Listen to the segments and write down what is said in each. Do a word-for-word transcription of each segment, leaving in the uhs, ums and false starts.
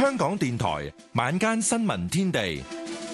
香港電台晚間新聞天地，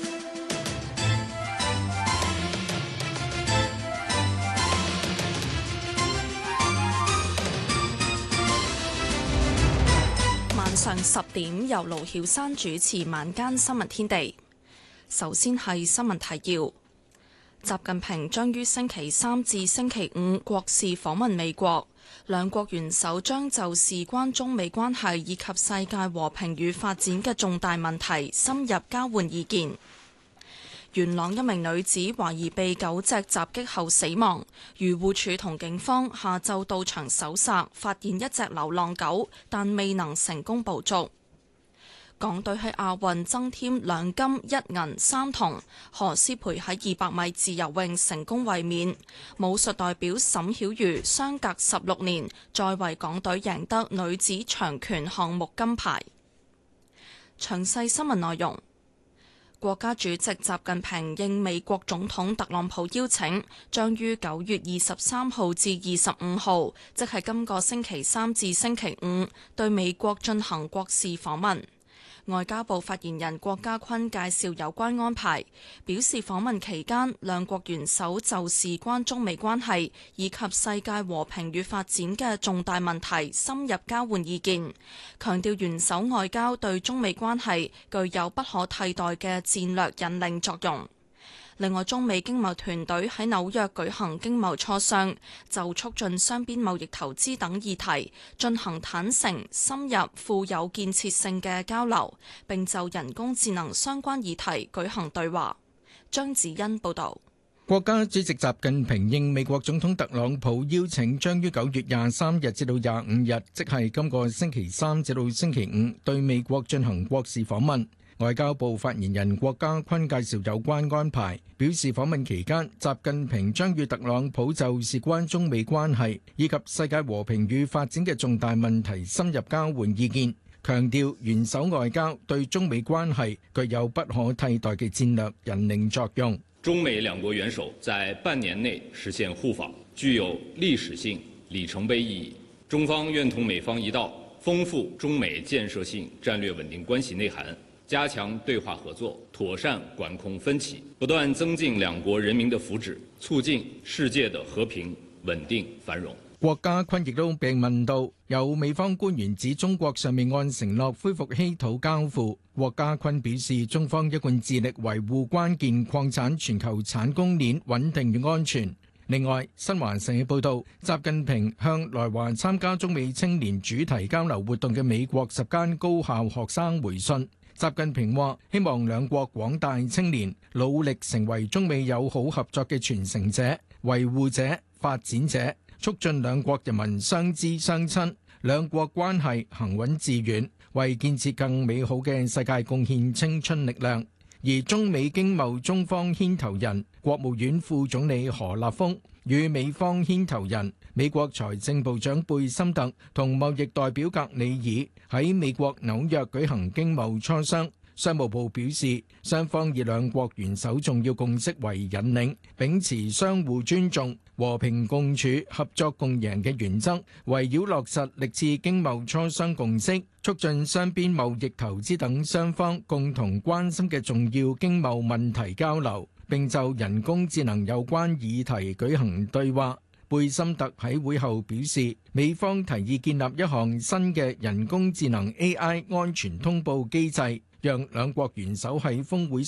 晚上十點由盧曉山主持晚間新聞天地。首先係新聞提要。習近平將於星期三至星期五國事訪問美國，兩國元首將就事關中美關係以及世界和平與發展嘅重大問題深入交換意見。元朗一名女子懷疑被狗隻襲擊後死亡，漁護署同警方下晝到場搜查，發現一隻流浪狗，但未能成功捕捉。港隊喺亞運增添兩金一銀三銅，何詩蓓喺二百米自由泳成功衛冕。武術代表沈曉瑜相隔十六年再為港隊贏得女子長拳項目金牌。詳細新聞內容。國家主席習近平應美國總統特朗普邀請，將於九月二十三號至二十五號，即係今個星期三至星期五，對美國進行國事訪問。外交部發言人郭家坤介紹有關安排，表示訪問期間，兩國元首就事關中美關係以及世界和平與發展嘅重大問題深入交換意見，強調元首外交對中美關係具有不可替代嘅戰略引領作用。另外，中美經貿團隊喺紐約舉行經貿磋商，就促進雙邊貿易、投資等議題進行坦誠、深入、富有建設性嘅交流，並就人工智能相關議題舉行對話。張子欣報導。 國家主席習近平應美國總統特朗普邀請，將於九月廿三日至到廿五日，即係今個星期三至到星期五，對美國進行國事訪問。外交部發言人郭家坤介紹有關安排，表示訪問期間，習近平將與特朗普就事關中美關係以及世界和平與發展嘅重大問題深入交換意見，強調元首外交對中美關係具有不可替代嘅戰略引領作用。 中美兩國元首在半年內實現互訪，具有歷史性里程碑意義。中方願同美方一道，豐富中美建設性戰略穩定關係內涵，加強對話合作，妥善管控分歧，不斷增進兩國人民的福祉，促進世界的和平、穩定、繁榮。 郭家坤亦都被問到，有美方官員指中國尚未按承諾恢復稀土交付。郭家坤表示，中方一貫致力維護關鍵礦產全球產供鏈穩定與安全。另外，新華社報道，習近平向來華參加中美青年主題交流活動嘅美國十間高校學生回信。習近平話：希望兩國廣大青年努力成為中美友好合作嘅傳承者、維護者、發展者，促進兩國人民相知相親，兩國關係行穩致遠，為建設更美好嘅世界貢獻青春力量。而中美經貿中方牽頭人、國務院副總理何立峰與美方牽頭人、美國財政部長貝森特同貿易代表格里爾喺美國紐約舉行經貿磋商。商務部表示，雙方以兩國元首重要共識為引領，秉持相互尊重、和平共處、合作共贏嘅原則，圍繞落實歷次經貿磋商共識，促進雙邊貿易、投資等雙方共同關心嘅重要經貿問題交流，並就人工智能有關議題舉行對話。貝森特喺會後表示，美方提議建立一項新嘅人工智能 A I 安全通報機制，讓兩國元首喺峰會